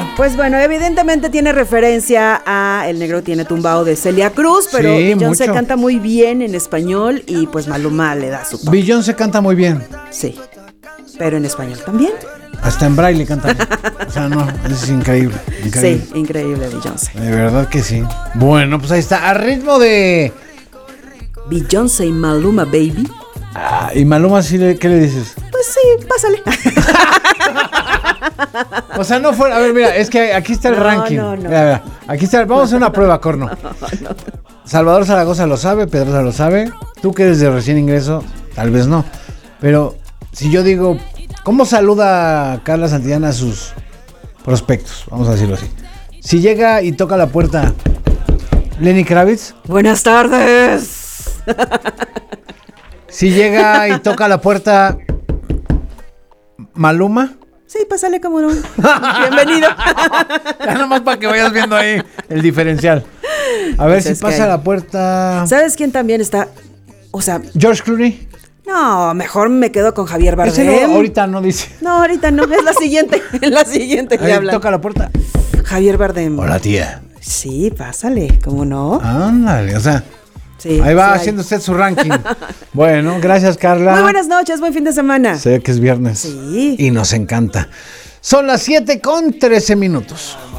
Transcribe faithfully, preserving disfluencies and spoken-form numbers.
Pues bueno, evidentemente tiene referencia a El Negro Tiene Tumbao de Celia Cruz, pero Sí, Beyoncé mucho. canta muy bien en español y pues Maluma le da su toque. Beyoncé canta muy bien. Sí, pero en español también. Hasta en braille canta. O sea, no, es increíble. increíble. Sí, increíble Beyoncé. De verdad que sí. Bueno, pues ahí está. A ritmo de... Beyoncé y Maluma, baby. Ah, ¿y Maluma sí le, qué le dices? Pues sí, pásale. O sea, no fue... A ver, mira, es que aquí está el No, ranking. no, no. Mira, mira, aquí está... Vamos a hacer una prueba, Corno. Salvador Zaragoza lo sabe, Pedrosa lo sabe. Tú que eres de recién ingreso, tal vez no. Pero si yo digo... ¿Cómo saluda Carla Santillana a sus prospectos? Vamos a decirlo así. Si llega y toca la puerta Lenny Kravitz. Buenas tardes. Si llega y toca la puerta Maluma. Sí, pásale como no. Bienvenido. Ya nomás para que vayas viendo ahí el diferencial. A ver Pues si es que pasa hay- la puerta. ¿Sabes quién también está? O sea, George Clooney. no, mejor me quedo con Javier Ese Bardem. no, ahorita no dice. No, ahorita no, es la siguiente, es la siguiente que Ahí hablan. toca la puerta. Javier Bardem. Hola, tía. Sí, pásale, ¿cómo no? Ándale, o sea, Sí, ahí va sí hay. haciendo usted su ranking. Bueno, gracias, Carla. Muy buenas noches, buen fin de semana. Sé que es viernes. Sí. Y nos encanta. Son las siete con trece minutos.